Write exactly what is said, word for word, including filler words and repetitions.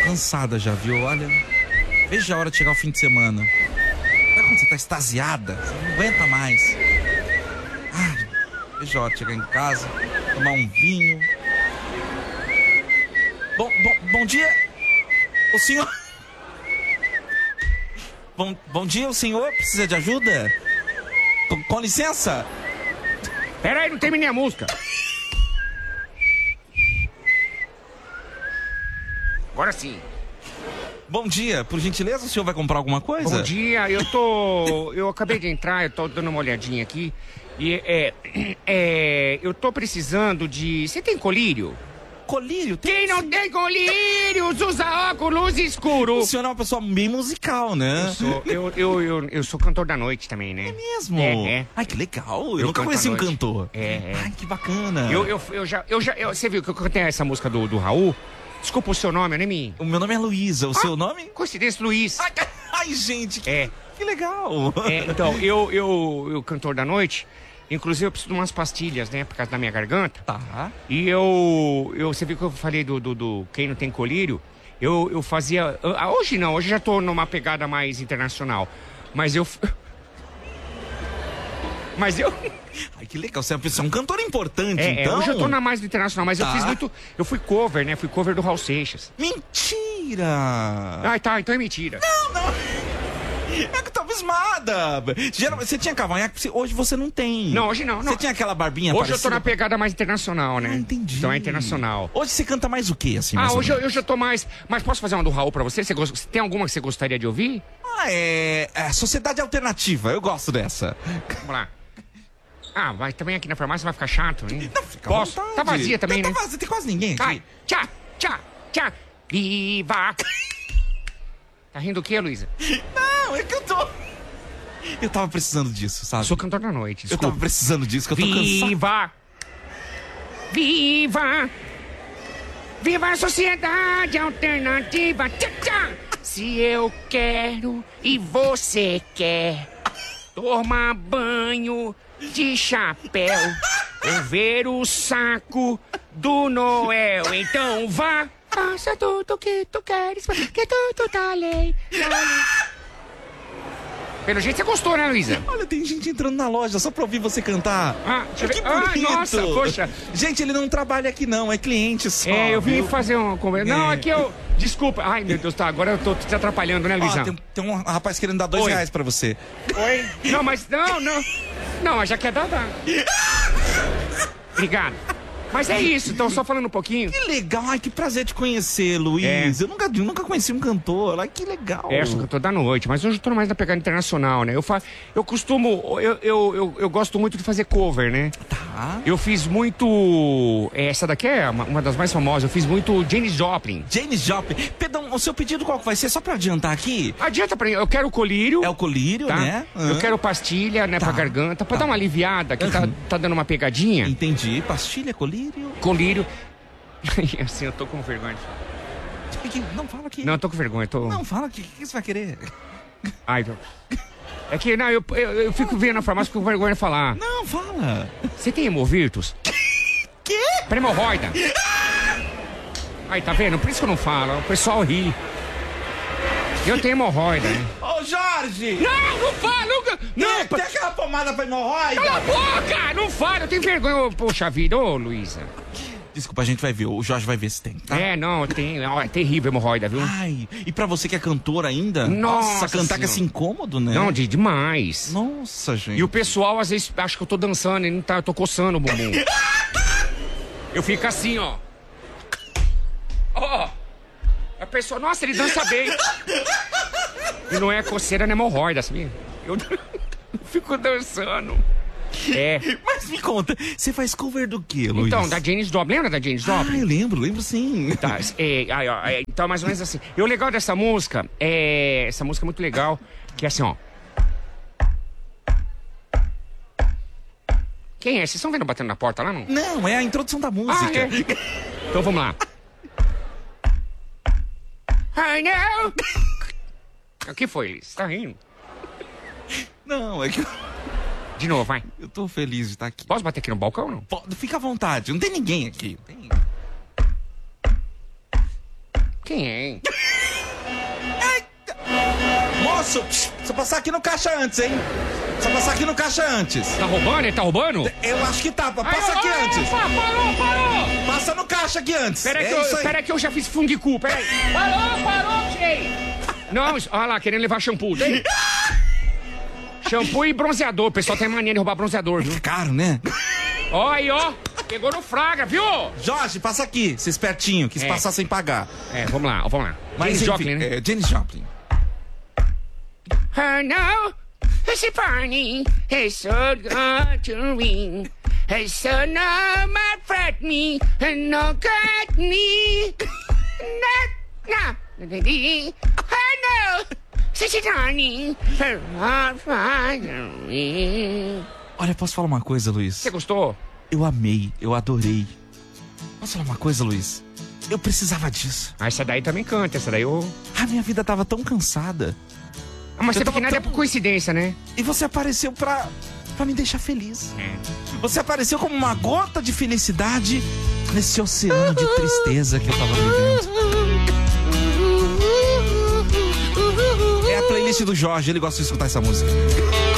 cansada já, viu? Olha, veja a hora de chegar o fim de semana. Sabe quando você tá extasiada? Você não aguenta mais. Ai, veja a hora de chegar em casa, tomar um vinho. Bom, bom, bom dia, o senhor... Bom, bom dia, o senhor precisa de ajuda? Com, com licença? Peraí, não terminei a música. Agora sim. Bom dia, por gentileza, o senhor vai comprar alguma coisa? Bom dia, eu tô... Eu acabei de entrar, eu tô dando uma olhadinha aqui. E é... é eu tô precisando de... Você tem colírio? Colírio? Tem... Quem não tem colírios usa óculos escuros. O senhor é uma pessoa bem musical, né? Eu sou, eu, eu, eu, eu sou cantor da noite também, né? É mesmo? É, é. Ai, que legal. Eu, Eu nunca canto conheci à um noite. cantor. É, é. Ai, que bacana. Eu, eu, eu já... Eu já eu, você viu que eu cantei essa música do, do Raul? Desculpa o seu nome, né, me... O meu nome é Luísa, o ah, seu nome? Coincidência, Luiz. Ai, ai gente, que, É. que legal. É, então, eu, eu, eu, cantor da noite, inclusive eu preciso de umas pastilhas, né, por causa da minha garganta. Tá. E eu, eu você viu que eu falei do, do, do quem não tem colírio? Eu, eu fazia... ah, Hoje não, hoje já tô numa pegada mais internacional. Mas eu... Mas eu... Ai, que legal. Você é uma pessoa- um cantor importante, É, então. é, hoje eu tô na mais do internacional, mas Tá. eu fiz muito... Eu fui cover, né, fui cover do Raul Seixas. Mentira! Ah, tá, então é mentira. Não, não. É que eu tava esmada. Geralmente, você tinha cavanhaque, hoje você não tem. Não, hoje não, não. Você tinha aquela barbinha Hoje parecida? eu tô na pegada mais internacional, né? Ah, entendi. Então é internacional. Hoje você canta mais o quê, assim, Ah, mais ou hoje eu, menos? eu já tô mais... Mas posso fazer uma do Raul pra você? Você gost- Tem alguma que você gostaria de ouvir? Ah, é... é Sociedade Alternativa, eu gosto dessa. Vamos lá. Ah, vai também aqui na farmácia vai ficar chato, hein? Não, fica à Posso? vontade. Tá vazia também, tá, né? Tá vazia, tem quase ninguém aqui. Vai. Tchá, tchá, tchá. Viva! Tá rindo o quê, Luísa? Não, é que eu tô... Eu tava precisando disso, sabe? Eu sou cantor da noite, Eu desculpa. tava precisando disso, que eu tô cansado. Viva! Viva! Viva a sociedade alternativa! Tchá, tchá. Se eu quero e você quer tomar banho de chapéu ou ver o saco do Noel, então vá! Faça tudo que tu queres, que tudo tá lei. Tá lei. Pelo jeito você gostou, né, Luísa? Olha, tem gente entrando na loja só pra ouvir você cantar. Ah, deixa eu que ver. Ah, bonito. nossa, poxa. Gente, ele não trabalha aqui não, é cliente só. É, eu vim viu? fazer uma conversa. Não, É. aqui eu... Desculpa. Ai, meu Deus, tá. Agora eu tô te atrapalhando, né, Ó, Luizão? tem, tem um rapaz querendo dar dois Oi. reais pra você. Oi? Não, mas... Não, não. Não, mas já quer dar, dá. Obrigado. Mas é isso, então só falando um pouquinho. Que legal, ai, que prazer te conhecer, Luiz. É. Eu nunca, eu nunca conheci um cantor, ai, que legal. É, eu sou cantor da noite, mas hoje eu tô mais na pegada internacional, né? Eu, fa... eu costumo... Eu, eu, eu, eu gosto muito de fazer cover, né? Tá. Eu fiz muito... Essa daqui é uma, uma das mais famosas. Eu fiz muito Janis Joplin. Janis Joplin. Perdão, o seu pedido qual que vai ser? Só pra adiantar aqui. Adianta pra mim. Eu quero colírio. É o colírio, Tá? né? Eu Hã? quero pastilha, né, Tá. pra garganta, pra Tá. dar uma aliviada, que tá, Uhum. tá dando uma pegadinha. Entendi. Pastilha, colírio. Colírio. Assim, eu tô com vergonha. de falar. Não, fala aqui. Não, eu tô com vergonha, tô... Não, fala aqui. O que você vai querer? Ai, eu... É que, não, eu, eu, eu fico vendo na farmácia com vergonha de falar. Não, fala. Você tem hemovirtus? Quê? Pra hemorroida. Aí, tá vendo? Por isso que eu não falo. O pessoal ri. Eu tenho hemorroida, né? Ô, Jorge! Não, não fala, nunca... Não, Tem, tem aquela pomada pra hemorroida? cala a boca! Não fala, eu tenho vergonha. Ô, poxa vida, ô, Luísa. Desculpa, a gente vai ver. O Jorge vai ver se tem, tá? É, não, tem... Ó, é terrível hemorroida, viu? Ai, e pra você que é cantor ainda? Nossa cantar que é Senhora. assim incômodo, né? Não, de, demais. Nossa, gente. E o pessoal, às vezes, acha que eu tô dançando e não tá, eu tô coçando o bumbum. Eu fico assim, ó. Ó. A pessoa, nossa, ele dança bem. E não é coceira, nem hemorroida, sabia? Eu fico dançando. É. Mas me conta, você faz cover do quê, Luiz? Então, da Janis Joplin. Lembra da Janis Ah, Joplin? eu lembro, lembro sim. Tá, é, aí, ó, é, então, mais ou menos assim. E o legal dessa música, é, essa música é muito legal, que é assim, ó. Quem é? Vocês estão vendo batendo na porta lá, não? Não, é a introdução da música. Ah, é? Então vamos lá. I know. O que foi, Liz? Você tá rindo? Não, é que eu, De novo, vai. eu tô feliz de estar aqui. Posso bater aqui no balcão, não? Pode, fica à vontade, não tem ninguém aqui. Tem... Quem é? Moço, pss, só passar aqui no caixa antes, hein? Só passar aqui no caixa antes. Tá roubando? Ele tá roubando? Eu acho que tá. Passa Ai, aqui ai, antes. Opa, parou, parou! Passa no caixa aqui antes. Pera aí, É que, isso eu, aí. pera aí que eu já fiz fungo cu, pera aí. Parou, parou, tirei. Não, olha lá, querendo levar shampoo. Tem? Shampoo e bronzeador. O pessoal tem mania de roubar bronzeador, viu? Caro, né? Ó aí, ó. Pegou no fraga, viu? Jorge, passa aqui. Você espertinho, quis É. passar sem pagar. É, vamos lá, vamos lá. Mas Janis enfim, Joplin, né? é, Janis Joplin. Oh no, it's a funny, it's so good to me. It's so no, my friend me, and no got me. No, no, oh no, such a funny, me. Olha, posso falar uma coisa, Luiz? Você gostou? Eu amei, eu adorei. Posso falar uma coisa, Luiz? Eu precisava disso. Ah, essa daí também canta, essa daí eu... A minha vida tava tão cansada. Ah, mas Eu você tava porque nada é tão- por coincidência, né? E você apareceu pra, pra me deixar feliz. É. Você Você apareceu como uma gota de felicidade nesse oceano de tristeza que eu tava vivendo. É a playlist do Jorge, ele gosta de escutar essa música.